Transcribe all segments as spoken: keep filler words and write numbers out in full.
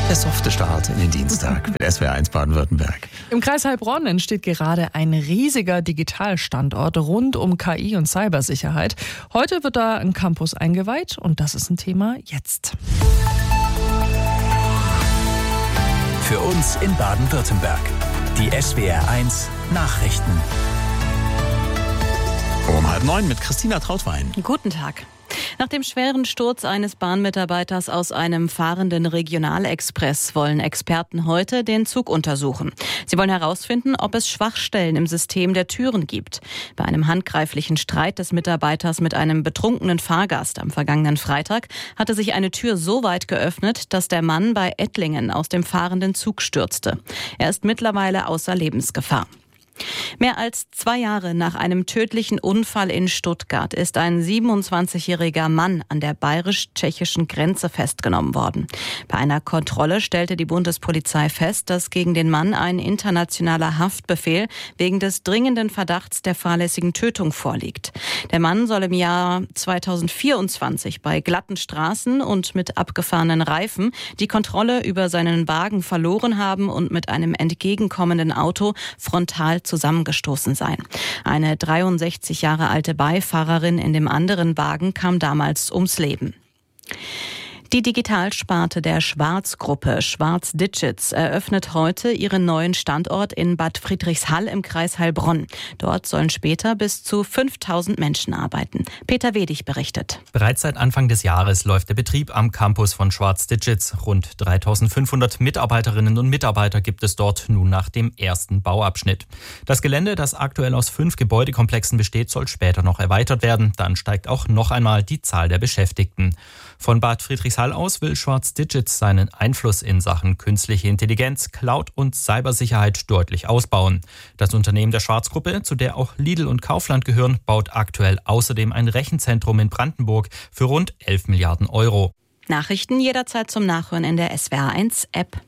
Der softe Start in den Dienstag mit S W R eins Baden-Württemberg. Im Kreis Heilbronn entsteht gerade ein riesiger Digitalstandort rund um K I und Cybersicherheit. Heute wird da ein Campus eingeweiht und das ist ein Thema jetzt. Für uns in Baden-Württemberg. Die S W R eins Nachrichten. Um halb neun mit Christina Trautwein. Guten Tag. Nach dem schweren Sturz eines Bahnmitarbeiters aus einem fahrenden Regionalexpress wollen Experten heute den Zug untersuchen. Sie wollen herausfinden, ob es Schwachstellen im System der Türen gibt. Bei einem handgreiflichen Streit des Mitarbeiters mit einem betrunkenen Fahrgast am vergangenen Freitag hatte sich eine Tür so weit geöffnet, dass der Mann bei Ettlingen aus dem fahrenden Zug stürzte. Er ist mittlerweile außer Lebensgefahr. Mehr als zwei Jahre nach einem tödlichen Unfall in Stuttgart ist ein siebenundzwanzigjähriger Mann an der bayerisch-tschechischen Grenze festgenommen worden. Bei einer Kontrolle stellte die Bundespolizei fest, dass gegen den Mann ein internationaler Haftbefehl wegen des dringenden Verdachts der fahrlässigen Tötung vorliegt. Der Mann soll im Jahr zweitausendvierundzwanzig bei glatten Straßen und mit abgefahrenen Reifen die Kontrolle über seinen Wagen verloren haben und mit einem entgegenkommenden Auto frontal zusammengestoßen sein. Eine dreiundsechzig Jahre alte Beifahrerin in dem anderen Wagen kam damals ums Leben. Die Digitalsparte der Schwarz-Gruppe, Schwarz Digits, eröffnet heute ihren neuen Standort in Bad Friedrichshall im Kreis Heilbronn. Dort sollen später bis zu fünftausend Menschen arbeiten. Peter Wedig berichtet. Bereits seit Anfang des Jahres läuft der Betrieb am Campus von Schwarz Digits. Rund dreitausendfünfhundert Mitarbeiterinnen und Mitarbeiter gibt es dort nun nach dem ersten Bauabschnitt. Das Gelände, das aktuell aus fünf Gebäudekomplexen besteht, soll später noch erweitert werden. Dann steigt auch noch einmal die Zahl der Beschäftigten. Von Bad Friedrichshall aus will Schwarz Digits seinen Einfluss in Sachen künstliche Intelligenz, Cloud und Cybersicherheit deutlich ausbauen. Das Unternehmen der Schwarz-Gruppe, zu der auch Lidl und Kaufland gehören, baut aktuell außerdem ein Rechenzentrum in Brandenburg für rund elf Milliarden Euro. Nachrichten jederzeit zum Nachhören in der S W R eins App.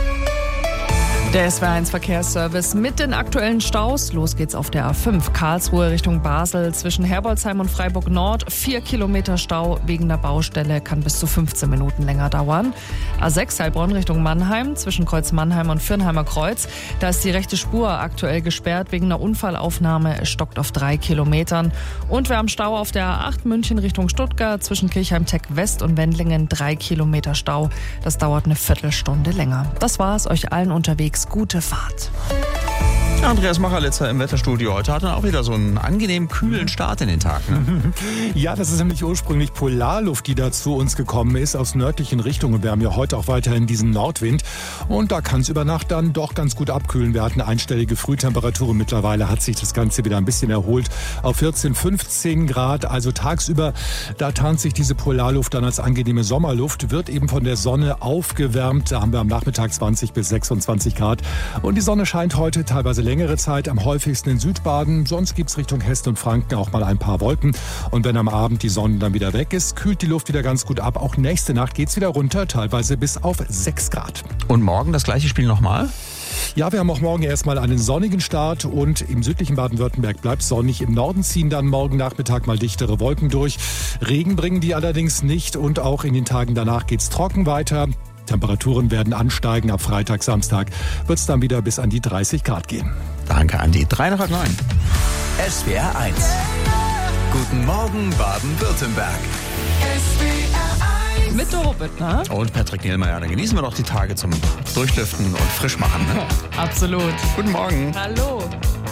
Der S W R eins Verkehrsservice mit den aktuellen Staus. Los geht's auf der A fünf Karlsruhe Richtung Basel zwischen Herbolzheim und Freiburg Nord. Vier Kilometer Stau wegen der Baustelle, kann bis zu fünfzehn Minuten länger dauern. A sechs Heilbronn Richtung Mannheim zwischen Kreuz Mannheim und Firnheimer Kreuz. Da ist die rechte Spur aktuell gesperrt wegen einer Unfallaufnahme. Es stockt auf drei Kilometern. Und wir haben Stau auf der A acht München Richtung Stuttgart zwischen Kirchheim-Tech West und Wendlingen. Drei Kilometer Stau. Das dauert eine Viertelstunde länger. Das war's. Euch allen unterwegs gute Fahrt. Andreas Macherlitzer im Wetterstudio. Heute hat er auch wieder so einen angenehm kühlen Start in den Tag. Ne? Ja, das ist nämlich ursprünglich Polarluft, die da zu uns gekommen ist aus nördlichen Richtungen. Wir haben ja heute auch weiterhin diesen Nordwind und da kann es über Nacht dann doch ganz gut abkühlen. Wir hatten einstellige Frühtemperaturen. Mittlerweile hat sich das Ganze wieder ein bisschen erholt auf vierzehn, fünfzehn Grad. Also tagsüber, da tarnt sich diese Polarluft dann als angenehme Sommerluft, wird eben von der Sonne aufgewärmt. Da haben wir am Nachmittag zwanzig bis sechsundzwanzig Grad und die Sonne scheint heute teilweise längere Zeit, am häufigsten in Südbaden. Sonst gibt es Richtung Hessen und Franken auch mal ein paar Wolken. Und wenn am Abend die Sonne dann wieder weg ist, kühlt die Luft wieder ganz gut ab. Auch nächste Nacht geht es wieder runter, teilweise bis auf sechs Grad. Und morgen das gleiche Spiel nochmal? Ja, wir haben auch morgen erstmal einen sonnigen Start und im südlichen Baden-Württemberg bleibt sonnig. Im Norden ziehen dann morgen Nachmittag mal dichtere Wolken durch. Regen bringen die allerdings nicht und auch in den Tagen danach geht es trocken weiter. Temperaturen werden ansteigen. Ab Freitag, Samstag wird es dann wieder bis an die dreißig Grad gehen. Danke, Andi. Drei nach halb neun. S W R eins. Guten Morgen, Baden-Württemberg. Mit Doro Büttner. Und Patrick Nielmeier. Dann genießen wir doch die Tage zum Durchlüften und Frischmachen. Ne? Absolut. Guten Morgen. Hallo.